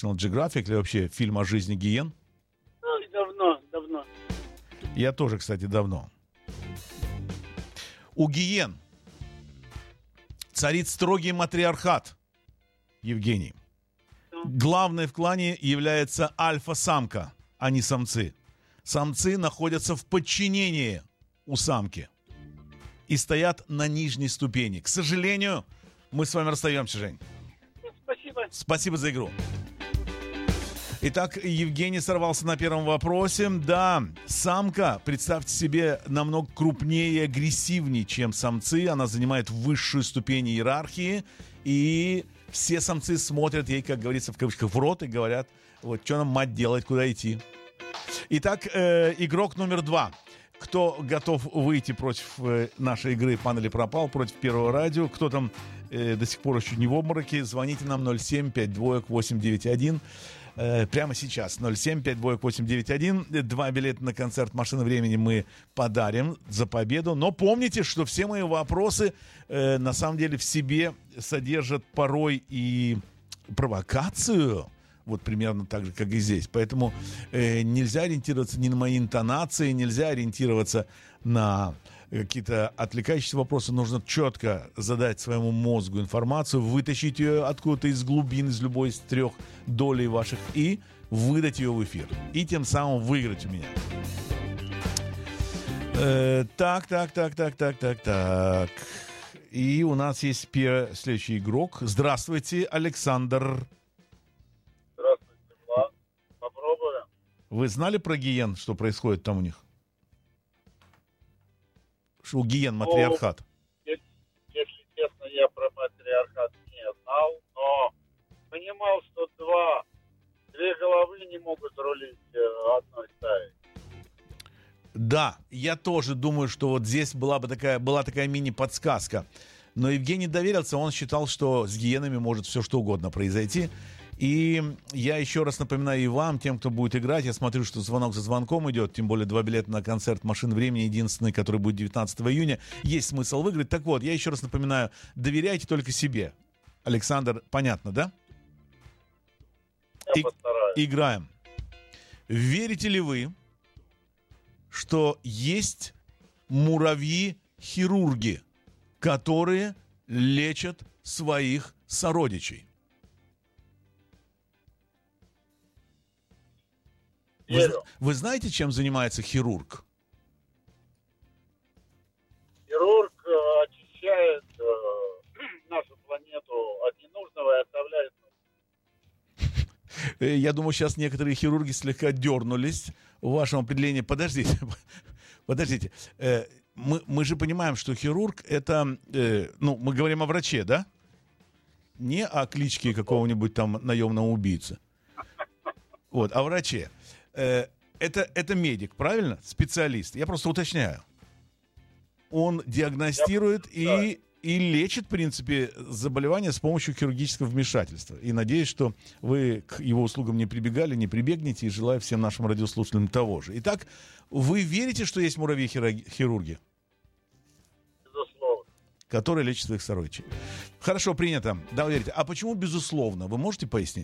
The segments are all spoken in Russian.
National Geographic или вообще фильм о жизни гиен? Давно. Я тоже, кстати, давно. У гиен царит строгий матриархат, Евгений. Главной в клане является альфа-самка, а не самцы. Самцы находятся в подчинении у самки и стоят на нижней ступени. К сожалению, мы с вами расстаемся, Жень. Спасибо. Спасибо за игру. Итак, Евгений сорвался на первом вопросе. Да, самка, представьте себе, намного крупнее и агрессивнее, чем самцы. Она занимает высшую ступень иерархии. И все самцы смотрят ей, как говорится, в кавычках, в рот и говорят, вот, что нам, мать, делать, куда идти. Итак, игрок номер 2. Кто готов выйти против нашей игры «Пан или пропал», против Первого радио? Кто там до сих пор еще не в обмороке? Звоните нам 07-52-891. Прямо сейчас 07-52-891. 2 билета на концерт «Машина времени» мы подарим за победу. Но помните, что все мои вопросы на самом деле в себе содержат порой и провокацию. Вот примерно так же, как и здесь. Поэтому нельзя ориентироваться ни на мои интонации, нельзя ориентироваться на какие-то отвлекающие вопросы. Нужно четко задать своему мозгу информацию, вытащить ее откуда-то из глубин, из любой из 3 долей ваших, и выдать ее в эфир. И тем самым выиграть у меня. Так. И у нас есть следующий игрок. Здравствуйте, Александр. Здравствуйте, Влад. Попробуем. Вы знали про гиен, что происходит там у них? Что у гиен матриархат? Если честно, я про матриархат не знал, но понимал, что две головы не могут рулить одной стаей. Да, я тоже думаю, что вот здесь была такая мини-подсказка. Но Евгений доверился, он считал, что с гиенами может все что угодно произойти. И я еще раз напоминаю и вам, тем, кто будет играть, я смотрю, что звонок за звонком идет, тем более 2 билета на концерт «Машин времени», единственный, который будет 19 июня. Есть смысл выиграть. Так вот, я еще раз напоминаю, доверяйте только себе. Александр, понятно, да? Я постараюсь. Играем. Верите ли вы, что есть муравьи-хирурги, которые лечат своих сородичей? Вы знаете, чем занимается хирург? Хирург очищает нашу планету от ненужного и оставляет. Я думаю, сейчас некоторые хирурги слегка дернулись в вашем определении. Подождите. Мы же понимаем, что хирург это... мы говорим о враче, да? Не о кличке какого-нибудь там наемного убийцы. Вот, о враче. Это медик, правильно? Специалист. Я просто уточняю. Он диагностирует и лечит, в принципе, заболевания с помощью хирургического вмешательства. И надеюсь, что вы к его услугам не прибегали, не прибегнете, и желаю всем нашим радиослушателям того же. Итак, вы верите, что есть муравьи-хирурги? Безусловно. Которые лечат своих сородичей. Хорошо, принято. Да, вы верите. А почему безусловно? Вы можете пояснить?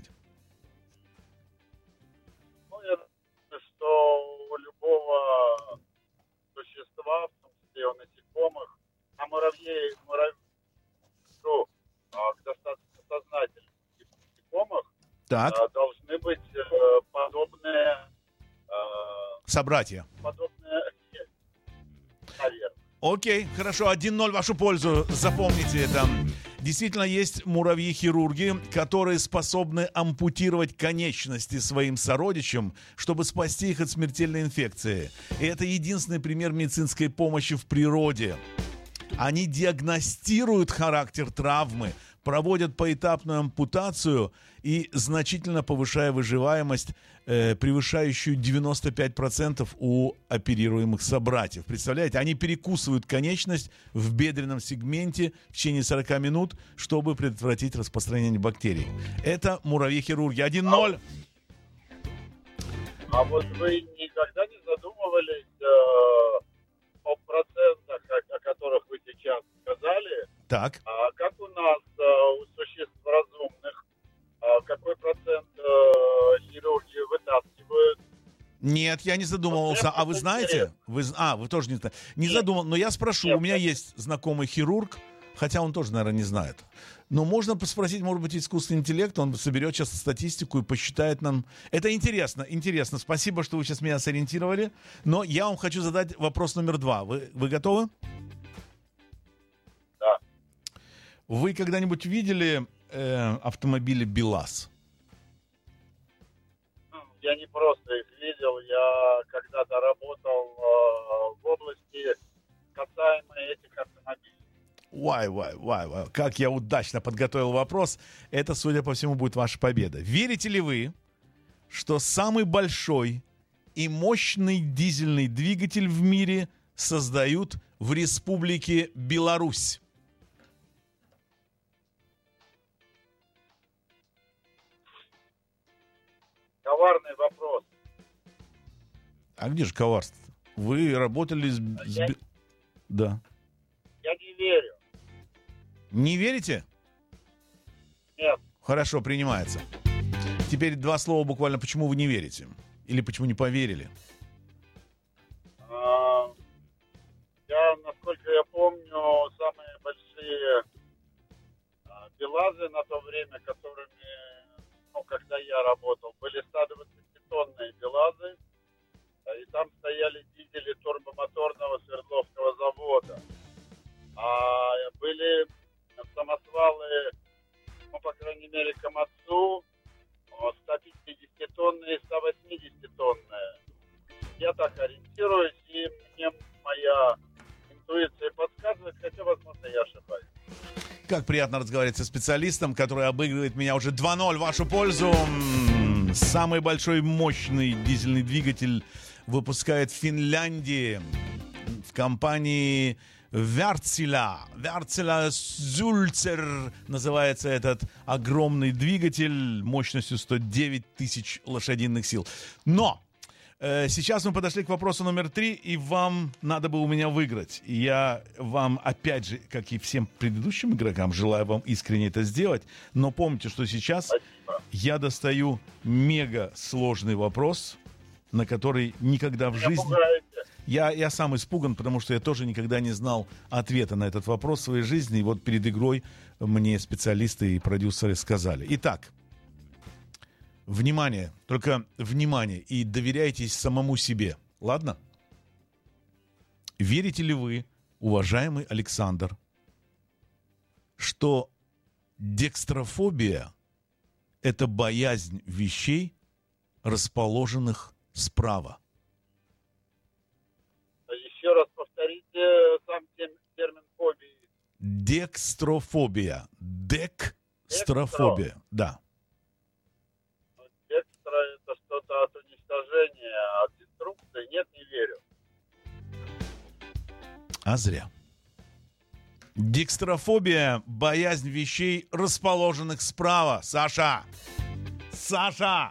У любого существа, в том числе у насекомых, а муравьи к достаточно сознательных насекомых должны быть подобные собратья. Подобные, наверное. Окей, хорошо, 1-0 в вашу пользу, запомните это. Действительно, есть муравьи-хирурги, которые способны ампутировать конечности своим сородичам, чтобы спасти их от смертельной инфекции. И это единственный пример медицинской помощи в природе. Они диагностируют характер травмы, проводят поэтапную ампутацию и значительно повышая выживаемость, превышающую 95% у оперируемых собратьев. Представляете, они перекусывают конечность в бедренном сегменте в течение 40 минут, чтобы предотвратить распространение бактерий. Это муравьи-хирурги. 1-0. А вот вы никогда не задумывались о процентах, о которых вы сейчас сказали? Так. А как у нас у существ разумных какой процент хирурги вытаскивают? Нет, я не задумывался. А вы знаете? Вы тоже не знаете. Не задумал, но я спрошу. У меня есть знакомый хирург, хотя он тоже, наверное, не знает. Но можно спросить, может быть, искусственный интеллект, он соберет сейчас статистику и посчитает нам. Это интересно, интересно. Спасибо, что вы сейчас меня сориентировали. Но я вам хочу задать вопрос номер 2. Вы готовы? Да. Вы когда-нибудь видели автомобили БелАЗ? Я не просто их видел, я когда-то работал в области касаемой этих автомобилей. Вай. Как я удачно подготовил вопрос. Это, судя по всему, будет ваша победа. Верите ли вы, что самый большой и мощный дизельный двигатель в мире создают в Республике Беларусь? Коварный вопрос. А где же коварство? Вы работали с... Да. Я не верю. Не верите? Нет. Хорошо, принимается. Теперь 2 слова буквально, почему вы не верите? Или почему не поверили? Насколько я помню, самые большие БелАЗы на то время, которыми, когда я работал, были 120-тонные БелАЗы, и там стояли дизели турбомоторного Свердловского завода. А были самосвалы, по крайней мере, Камацу, 150-тонные и 180-тонные. Я так ориентируюсь, и мне моя интуиция подсказывает, хотя, возможно, я ошибаюсь. Как приятно разговаривать со специалистом, который обыгрывает меня уже 2-0 в вашу пользу. Самый большой мощный дизельный двигатель выпускает в Финляндии в компании Wärtsilä Sulzer называется этот огромный двигатель мощностью 109 тысяч лошадиных сил. Но сейчас мы подошли к вопросу номер 3, и вам надо бы у меня выиграть. И я вам, опять же, как и всем предыдущим игрокам, желаю вам искренне это сделать. Но помните, что сейчас я достаю мега сложный вопрос, на который никогда в жизни... Я сам испуган, потому что я тоже никогда не знал ответа на этот вопрос в своей жизни. И вот перед игрой мне специалисты и продюсеры сказали. Итак, внимание, только внимание, и доверяйтесь самому себе. Ладно? Верите ли вы, уважаемый Александр, что декстрофобия – это боязнь вещей, расположенных справа? Еще раз повторите сам термин фобии. Декстрофобия. Декстрофобия, да. Декстро — это что-то от уничтожения, от деструкции. Нет, не верю. А зря. Декстрофобия – боязнь вещей, расположенных справа. Саша! Саша!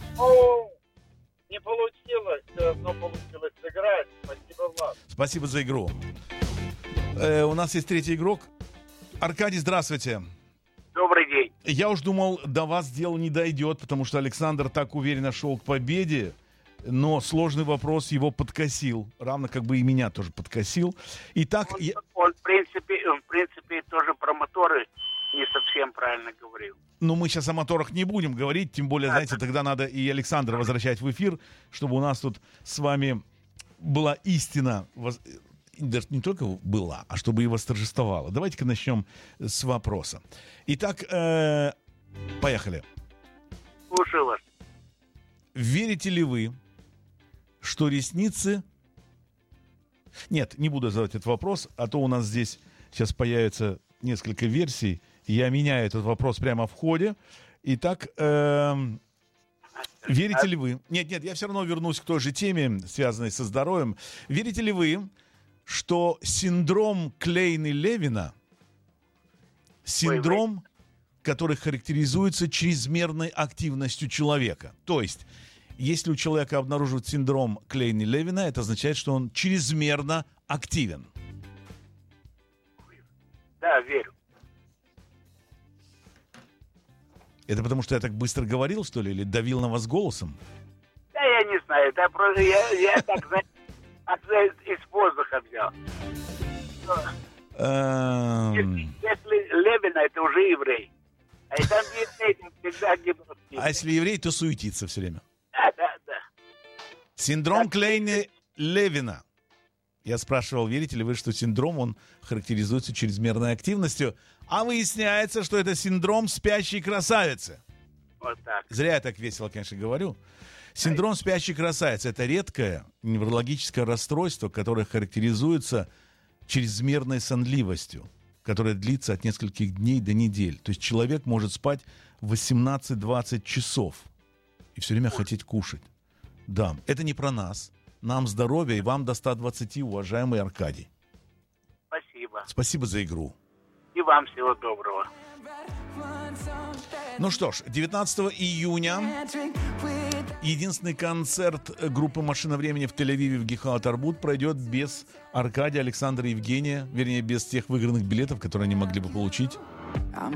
Не получилось, но получилось сыграть. Спасибо, Влад. Спасибо за игру. У нас есть третий игрок. Аркадий, здравствуйте. Добрый день. Я уж думал, до вас дело не дойдет, потому что Александр так уверенно шел к победе, но сложный вопрос его подкосил, равно как бы и меня тоже подкосил. Итак, Он в принципе, тоже про моторы не совсем правильно говорил. Ну, мы сейчас о моторах не будем говорить, тем более, знаете, тогда надо и Александра возвращать в эфир, чтобы у нас тут с вами была истина, даже не только была, а чтобы и восторжествовала. Давайте-ка начнем с вопроса. Итак, поехали. Слушаю вас. Верите ли вы, что ресницы... Нет, не буду задавать этот вопрос, а то у нас здесь сейчас появится несколько версий. Я меняю этот вопрос прямо в ходе. Итак, верите ли вы... Нет, я все равно вернусь к той же теме, связанной со здоровьем. Верите ли вы, что синдром Клейна-Левина, синдром, который характеризуется чрезмерной активностью человека? То есть, если у человека обнаруживают синдром Клейна-Левина, это означает, что он чрезмерно активен. Да, верю. Это потому, что я так быстро говорил, что ли, или давил на вас голосом? Да я не знаю, это просто я так, знаете, из воздуха взял. Если Левина, это уже еврей. А и там еврей всегда гибридский. А если еврей, то суетится все время. Да. Синдром Клейна-Левина. Я спрашивал, верите ли вы, что синдром, он характеризуется чрезмерной активностью, а выясняется, что это синдром спящей красавицы. Вот так. Зря я так весело, конечно, говорю. Синдром спящей красавицы – это редкое неврологическое расстройство, которое характеризуется чрезмерной сонливостью, которая длится от нескольких дней до недель. То есть человек может спать 18-20 часов и все время хотеть кушать. Да, это не про нас. Нам здоровья и вам до 120, уважаемый Аркадий. Спасибо. Спасибо за игру. И вам всего доброго. Ну что ж, 19 июня единственный концерт группы «Машина времени» в Тель-Авиве в Гихао Тарбут пройдет без Аркадия, Александра и Евгения. Вернее, без тех выигранных билетов, которые они могли бы получить.